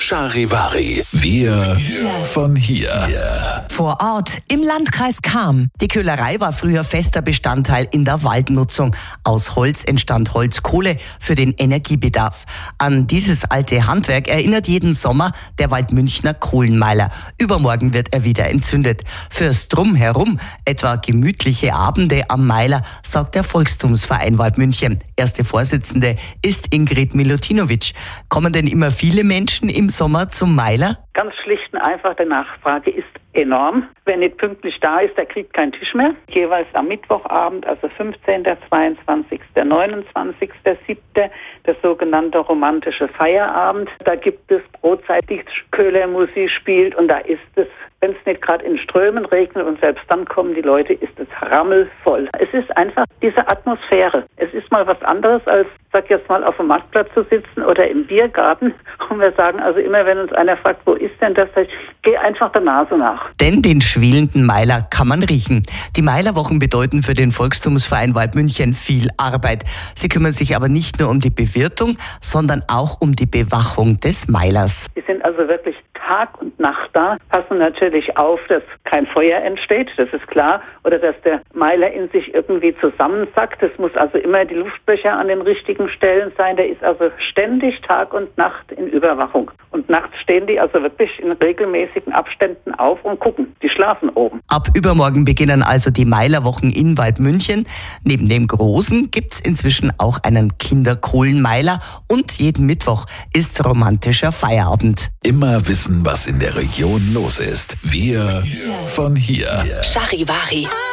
Charivari. Wir von hier. Vor Ort im Landkreis Cham. Die Köhlerei war früher fester Bestandteil in der Waldnutzung. Aus Holz entstand Holzkohle für den Energiebedarf. An dieses alte Handwerk erinnert jeden Sommer der Waldmünchner Kohlenmeiler. Übermorgen wird er wieder entzündet. Fürs Drumherum, etwa gemütliche Abende am Meiler, sorgt der Volkstumsverein Waldmünchen. Erste Vorsitzende ist Ingrid Milutinovic. Kommen denn immer viele Menschen im Sommer zum Meiler? Ganz schlicht und einfach, die Nachfrage ist enorm. Wer nicht pünktlich da ist, der kriegt keinen Tisch mehr. Jeweils am Mittwochabend, also 15., 22., 29., 7., der sogenannte romantische Feierabend. Da gibt es Brotzeit, die Köhlermusik spielt und da ist es, wenn es nicht gerade in Strömen regnet und selbst dann kommen die Leute, ist es rammelvoll. Es ist einfach diese Atmosphäre. Es ist mal was anderes als, sag jetzt mal, auf dem Marktplatz zu sitzen oder im Biergarten. Und wir sagen also immer, wenn uns einer fragt, wo ist denn das, sag ich, geh einfach der Nase nach. Denn den schwelenden Meiler kann man riechen. Die Meilerwochen bedeuten für den Volkstumsverein Waldmünchen viel Arbeit. Sie kümmern sich aber nicht nur um die Bewirtung, sondern auch um die Bewachung des Meilers. Die sind also wirklich Tag und Nacht da, passen natürlich auf, dass kein Feuer entsteht, das ist klar, oder dass der Meiler in sich irgendwie zusammensackt. Es muss also immer die Luftlöcher an den richtigen Stellen sein. Der ist also ständig Tag und Nacht in Überwachung. Und nachts stehen die also wirklich in regelmäßigen Abständen auf und gucken. Die schlafen oben. Ab übermorgen beginnen also die Meilerwochen in Waldmünchen. Neben dem Großen gibt's inzwischen auch einen Kinderkohlenmeiler und jeden Mittwoch ist romantischer Feierabend. Immer wissen, was in der Region los ist. Wir von hier. Charivari.